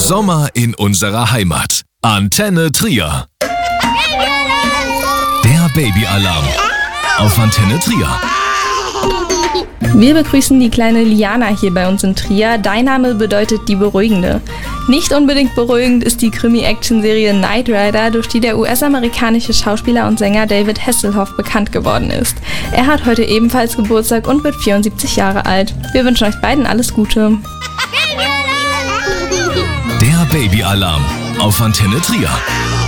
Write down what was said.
Sommer in unserer Heimat. Antenne Trier. Der Babyalarm auf Antenne Trier. Wir begrüßen die kleine Liana hier bei uns in Trier. Dein Name bedeutet die Beruhigende. Nicht unbedingt beruhigend ist die Krimi-Action-Serie Knight Rider, durch die der US-amerikanische Schauspieler und Sänger David Hasselhoff bekannt geworden ist. Er hat heute ebenfalls Geburtstag und wird 74 Jahre alt. Wir wünschen euch beiden alles Gute. Der Babyalarm auf Antenne Trier.